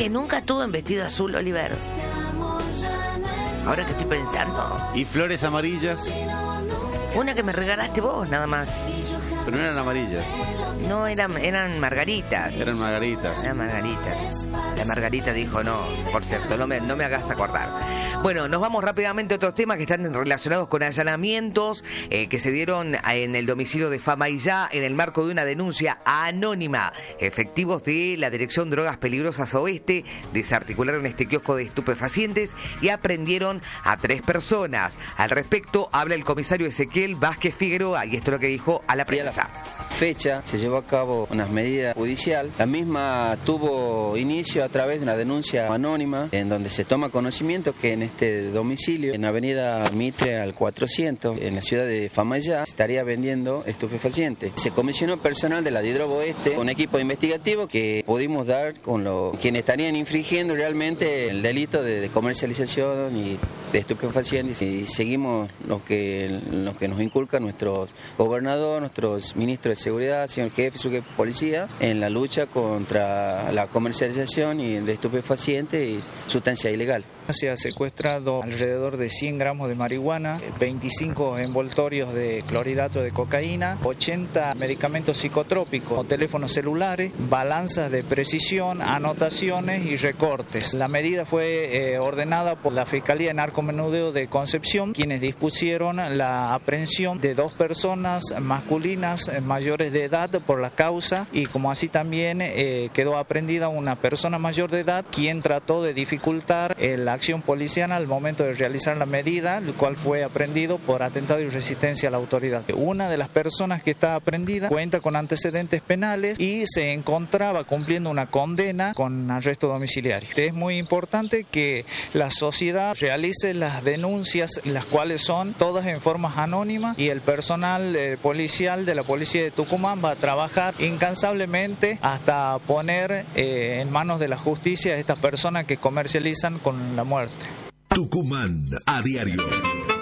que nunca estuvo en vestido azul, Oliver. Ahora que estoy pensando. Y flores amarillas. Una que me regalaste vos, nada más. Pero no eran amarillas. No, eran margaritas. Eran margaritas. Eran margaritas. La Margarita dijo, no, por cierto, no me hagas acordar. Bueno, nos vamos rápidamente a otros temas que están relacionados con allanamientos que se dieron en el domicilio de Famaillá en el marco de una denuncia anónima. Efectivos de la Dirección Drogas Peligrosas Oeste desarticularon este kiosco de estupefacientes y aprendieron a 3 personas. Al respecto, habla el comisario Ezequiel Vázquez Figueroa y esto es lo que dijo a la prensa. Fecha se llevó a cabo una medida judicial. La misma tuvo inicio a través de una denuncia anónima en donde se toma conocimiento que en este domicilio, en Avenida Mitre al 400, en la ciudad de Famaillá, se estaría vendiendo estupefacientes. Se comisionó personal de la Didrobo Oeste con equipo investigativo que pudimos dar con quienes estarían infringiendo realmente el delito de comercialización y de estupefacientes, y seguimos lo que nos inculca nuestro gobernador, nuestros ministros de seguridad, señor jefe, su jefe de policía, en la lucha contra la comercialización de estupefacientes y sustancia ilegal. Se ha secuestrado alrededor de 100 gramos de marihuana, 25 envoltorios de clorhidrato de cocaína, 80 medicamentos psicotrópicos, teléfonos celulares, balanzas de precisión, anotaciones y recortes. La medida fue ordenada por la Fiscalía de Narcomenudeo de Concepción, quienes dispusieron la aprehensión de 2 personas masculinas mayores de edad por la causa, y como así también quedó aprehendida una persona mayor de edad quien trató de dificultar la acción policial al momento de realizar la medida, el cual fue aprehendido por atentado y resistencia a la autoridad. Una de las personas que está aprehendida cuenta con antecedentes penales y se encontraba cumpliendo una condena con arresto domiciliario. Es muy importante que la sociedad realice las denuncias, las cuales son todas en forma anónima, y el personal policial de la policía de Tucumán va a trabajar incansablemente hasta poner en manos de la justicia a estas personas que comercializan con la muerte. Tucumán a diario.